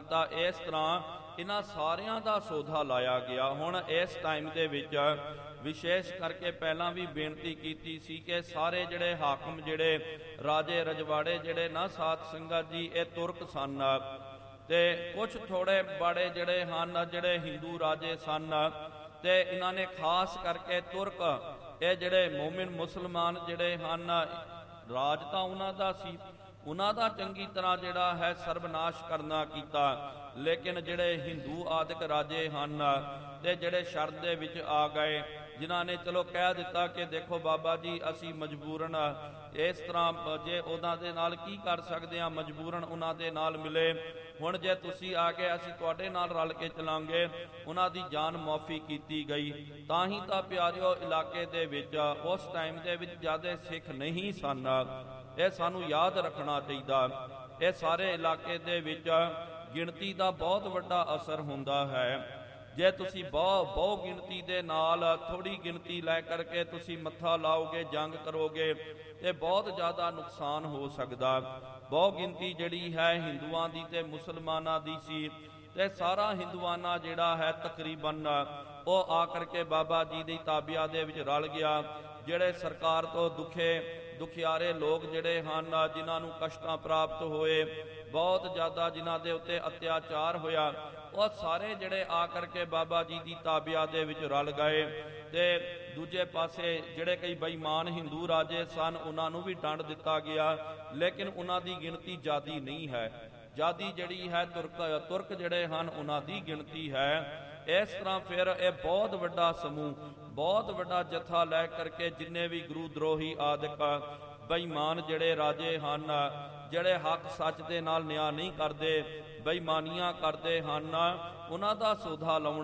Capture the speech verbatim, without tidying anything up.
ਕੀਤਾ। ਇਸ ਤਰ੍ਹਾਂ ਇਹਨਾਂ ਸਾਰਿਆਂ ਦਾ ਸੌਦਾ ਲਾਇਆ ਗਿਆ। ਹੁਣ ਇਸ ਟਾਈਮ ਦੇ ਵਿੱਚ ਵਿਸ਼ੇਸ਼ ਕਰਕੇ ਪਹਿਲਾਂ ਵੀ ਬੇਨਤੀ ਕੀਤੀ ਸੀ ਕਿ ਸਾਰੇ ਜਿਹੜੇ ਹਾਕਮ, ਜਿਹੜੇ ਰਾਜੇ ਰਜਵਾੜੇ, ਜਿਹੜੇ ਨਾ ਸਾਧ ਸੰਗਤ ਜੀ, ਇਹ ਤੁਰਕ ਸਨ ਤੇ ਕੁਛ ਥੋੜੇ ਬਾੜੇ ਜਿਹੜੇ ਹਨ ਜਿਹੜੇ ਹਿੰਦੂ ਰਾਜੇ ਸਨ ਤੇ ਇਹਨਾਂ ਨੇ ਖਾਸ ਕਰਕੇ ਤੁਰਕ, ਇਹ ਜਿਹੜੇ ਮੋਮਿਨ ਮੁਸਲਮਾਨ ਜਿਹੜੇ ਹਨ, ਰਾਜ ਤਾਂ ਉਹਨਾਂ ਦਾ ਸੀ, ਉਹਨਾਂ ਦਾ ਚੰਗੀ ਤਰ੍ਹਾਂ ਜਿਹੜਾ ਹੈ ਸਰਬਨਾਸ਼ ਕਰਨਾ ਕੀਤਾ। ਲੇਕਿਨ ਜਿਹੜੇ ਹਿੰਦੂ ਆਦਿਕ ਰਾਜੇ ਹਨ ਤੇ ਜਿਹੜੇ ਸ਼ਰਨ ਦੇ ਵਿੱਚ ਆ ਗਏ, ਜਿਨ੍ਹਾਂ ਨੇ ਚਲੋ ਕਹਿ ਦਿੱਤਾ ਕਿ ਦੇਖੋ ਬਾਬਾ ਜੀ ਅਸੀਂ ਮਜਬੂਰਨ ਇਸ ਤਰ੍ਹਾਂ, ਜੇ ਉਹਨਾਂ ਦੇ ਨਾਲ ਕੀ ਕਰ ਸਕਦੇ ਹਾਂ, ਮਜਬੂਰਨ ਉਹਨਾਂ ਦੇ ਨਾਲ ਮਿਲੇ। ਹੁਣ ਜੇ ਤੁਸੀਂ ਆ ਕੇ ਅਸੀਂ ਤੁਹਾਡੇ ਨਾਲ ਰਲ ਕੇ ਚਲਾਂਗੇ, ਉਹਨਾਂ ਦੀ ਜਾਨ ਮੁਆਫੀ ਕੀਤੀ ਗਈ। ਤਾਂ ਹੀ ਤਾਂ ਪਿਆਰਿਓ ਇਲਾਕੇ ਦੇ ਵਿੱਚ ਉਸ ਟਾਈਮ ਦੇ ਵਿੱਚ ਜ਼ਿਆਦਾ ਸਿੱਖ ਨਹੀਂ ਸਨ, ਇਹ ਸਾਨੂੰ ਯਾਦ ਰੱਖਣਾ ਚਾਹੀਦਾ। ਇਹ ਸਾਰੇ ਇਲਾਕੇ ਦੇ ਵਿੱਚ ਗਿਣਤੀ ਦਾ ਬਹੁਤ ਵੱਡਾ ਅਸਰ ਹੁੰਦਾ ਹੈ। ਜੇ ਤੁਸੀਂ ਬਹੁ ਬਹੁ ਗਿਣਤੀ ਦੇ ਨਾਲ ਥੋੜੀ ਗਿਣਤੀ ਲੈ ਕਰਕੇ ਤੁਸੀਂ ਮੱਥਾ ਲਾਓਗੇ, ਜੰਗ ਕਰੋਗੇ, ਤੇ ਬਹੁਤ ਜ਼ਿਆਦਾ ਨੁਕਸਾਨ ਹੋ ਸਕਦਾ। ਬਹੁ ਗਿਣਤੀ ਜਿਹੜੀ ਹੈ ਹਿੰਦੂਆਂ ਦੀ ਤੇ ਮੁਸਲਮਾਨਾਂ ਦੀ ਸੀ, ਤੇ ਸਾਰਾ ਹਿੰਦੂਆਨਾ ਜਿਹੜਾ ਹੈ ਤਕਰੀਬਨ ਉਹ ਆ ਕਰਕੇ ਬਾਬਾ ਜੀ ਦੀ ਤਾਬਿਆ ਦੇ ਵਿੱਚ ਰਲ ਗਿਆ। ਜਿਹੜੇ ਸਰਕਾਰ ਤੋਂ ਦੁਖੇ ਦੁਖਿਆਰੇ ਲੋਕ ਜਿਹੜੇ ਹਨ, ਜਿਨ੍ਹਾਂ ਨੂੰ ਕਸ਼ਟਾਂ ਪ੍ਰਾਪਤ ਹੋਏ, ਬਹੁਤ ਜ਼ਿਆਦਾ ਜਿਨ੍ਹਾਂ ਦੇ ਉੱਤੇ ਅਤਿਆਚਾਰ ਹੋਇਆ, ਉਹ ਸਾਰੇ ਜਿਹੜੇ ਆ ਕਰਕੇ ਬਾਬਾ ਜੀ ਦੀ ਤਾਬਿਆ ਦੇ ਵਿੱਚ ਰਲ ਗਏ। ਤੇ ਦੂਜੇ ਪਾਸੇ ਜਿਹੜੇ ਕਈ ਬੇਈਮਾਨ ਹਿੰਦੂ ਰਾਜੇ ਸਨ, ਉਹਨਾਂ ਨੂੰ ਵੀ ਡੰਡ ਦਿੱਤਾ ਗਿਆ। ਲੇਕਿਨ ਉਹਨਾਂ ਦੀ ਗਿਣਤੀ ਜ਼ਿਆਦੀ ਨਹੀਂ ਹੈ, ਜ਼ਿਆਦੀ ਜਿਹੜੀ ਹੈ ਤੁਰਕ ਤੁਰਕ ਜਿਹੜੇ ਹਨ ਉਹਨਾਂ ਦੀ ਗਿਣਤੀ ਹੈ। ਇਸ ਤਰ੍ਹਾਂ ਫਿਰ ਇਹ ਬਹੁਤ ਵੱਡਾ ਸਮੂਹ, ਬਹੁਤ ਵੱਡਾ ਜਥਾ ਲੈ ਕਰਕੇ ਜਿੰਨੇ ਵੀ ਗੁਰੂ ਦਰੋਹੀ ਆਦਿਕ ਬੇਈਮਾਨ ਜਿਹੜੇ ਰਾਜੇ ਹਨ, ਜਿਹੜੇ ਹੱਕ ਸੱਚ ਦੇ ਨਾਲ ਨਿਆਂ ਨਹੀਂ ਕਰਦੇ, ਬੇਈਮਾਨੀਆਂ ਕਰਦੇ ਹਨ, ਉਹਨਾਂ ਦਾ ਸੌਦਾ ਲਾਉਣ